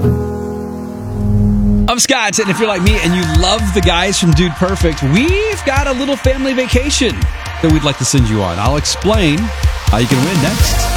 I'm Scott, and if you're like me and you love the guys from Dude Perfect, we've got a little family vacation that we'd like to send you on. I'll explain how you can win next.